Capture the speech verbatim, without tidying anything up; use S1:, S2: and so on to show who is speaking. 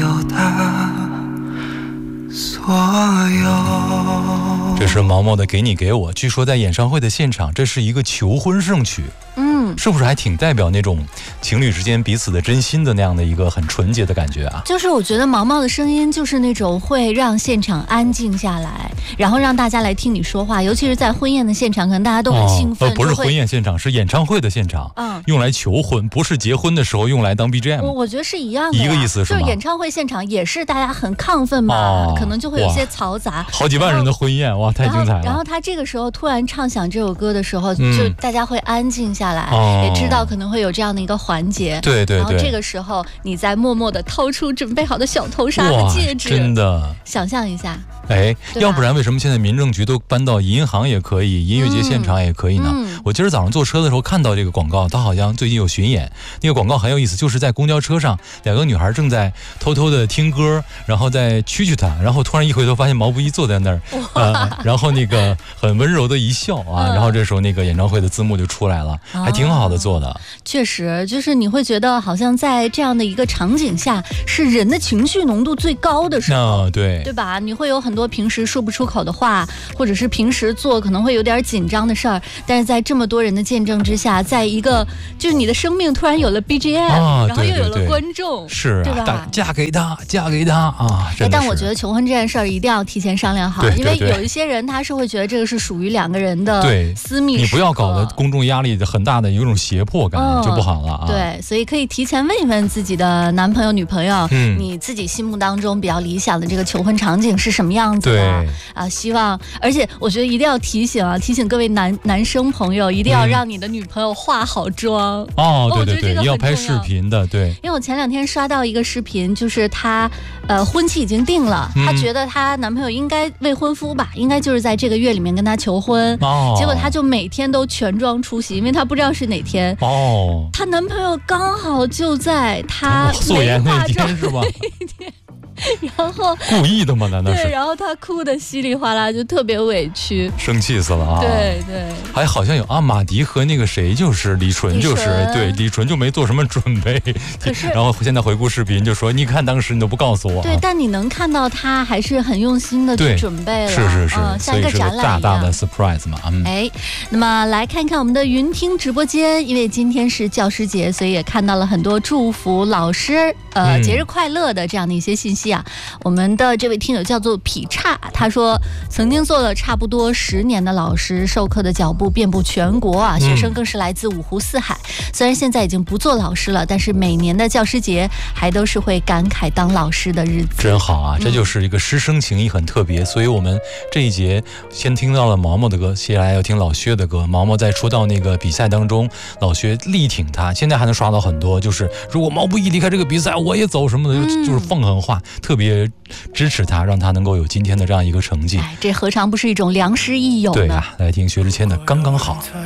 S1: 有的所有。
S2: 这是毛毛的《给你给我》，据说在演唱会的现场，这是一个求婚圣曲。
S3: 嗯，
S2: 是不是还挺代表那种情侣之间彼此的真心的那样的一个很纯洁的感觉啊？
S3: 就是我觉得毛毛的声音就是那种会让现场安静下来，然后让大家来听你说话，尤其是在婚宴的现场，可能大家都很兴奋。
S2: 哦，不是婚宴现场，是演唱会的现场，
S3: 嗯，
S2: 用来求婚，不是结婚的时候用来当 B G M。
S3: 我我觉得是一样的，
S2: 一个意思是吗？
S3: 就是演唱会现场也是大家很亢奋嘛，
S2: 哦，
S3: 可能就会有些嘈杂。
S2: 好几万人的婚宴，哇，太精彩了。
S3: 然后他这个时候突然唱响这首歌的时候，
S2: 嗯、
S3: 就大家会安静下来，
S2: 哦，
S3: 也知道可能会有这样的一个环节。
S2: 对对对。
S3: 然后这个时候，你再默默地掏出准备好的小头纱和戒指，
S2: 真的，
S3: 想象一下。
S2: 哎，要不然为什么现在民政局都搬到银行也可以，音乐节现场也可以呢？
S3: 嗯、
S2: 我今儿早上坐车的时候看到这个广告，它好像最近有巡演。那个广告很有意思，就是在公交车上，两个女孩正在偷偷的听歌，然后再蛐蛐她，然后突然一回头发现毛不易坐在那儿，呃，然后那个很温柔的一笑啊，然后这时候那个演唱会的字幕就出来了，还挺好的做的。
S3: 哦、确实，就是你会觉得好像在这样的一个场景下，是人的情绪浓度最高的时候，
S2: 啊、对
S3: 对吧？你会有很多平时说不出口的话，或者是平时做可能会有点紧张的事儿，但是在这么多人的见证之下，在一个就是你的生命突然有了 B G M，、
S2: 啊、
S3: 然后又有了观
S2: 对对
S3: 众，
S2: 对是、啊、
S3: 对吧？
S2: 嫁给他，嫁给他啊！真的是。
S3: 但我觉得求婚这件事儿一定要提前商量好，
S2: 对对对，
S3: 因为有一些人他是会觉得这个是属于两个人的私密时刻，
S2: 你不要搞得公众压力很大的有一种胁迫感、嗯、就不好了啊。
S3: 对，所以可以提前问一问自己的男朋友、女朋友，嗯，你自己心目当中比较理想的这个求婚场景是什么样子的？
S2: 对
S3: 啊，希望，而且我觉得一定要提醒啊，提醒各位男男生朋友，一定要让你的女朋友化好妆。
S2: 嗯、哦，对对对，要拍视频的，对。
S3: 因为我前两天刷到一个视频，就是她，呃，婚期已经定了，她、嗯、觉得她男朋友应该未婚夫吧，应该就是在这个月里面跟她求婚。
S2: 哦。
S3: 结果她就每天都全妆出席，因为她不知道是哪天。
S2: 哦。
S3: 她男朋友刚好就在她没化妆
S2: 是吧？
S3: 那一天。然后
S2: 故意的吗？难道是？
S3: 对，然后他哭得稀里哗啦，就特别委屈，
S2: 生气死了啊！
S3: 对对，
S2: 还好像有啊，马迪和那个谁，就是李纯，就是对李纯就没做什么准备。
S3: 可是，
S2: 然后现在回顾视频就说，你看当时你都不告诉我、啊。
S3: 对，但你能看到他还是很用心的去准备了，
S2: 是是是，
S3: 嗯、像一个展览一样，
S2: 大大的 surprise 嘛。嗯，
S3: 哎，那么来看看我们的云听直播间，因为今天是教师节，所以也看到了很多祝福老师呃、嗯、节日快乐的这样的一些信息啊。我们的这位听友叫做劈叉，他说曾经做了差不多十年的老师，授课的脚步遍布全国啊，学生更是来自五湖四海。嗯、虽然现在已经不做老师了，但是每年的教师节还都是会感慨当老师的日子。
S2: 真好啊，这就是一个师生情谊很特别。嗯、所以我们这一节先听到了毛毛的歌，接下来要听老薛的歌。毛毛在出道那个比赛当中，老薛力挺他，现在还能刷到很多，就是如果毛不易离开这个比赛，我也走什么的，嗯、就是奉横话，特别支持他，让他能够有今天的这样一个成绩。
S3: 哎，这何尝不是一种良师益友呢？
S2: 对啊，来听薛之谦的《刚刚好》。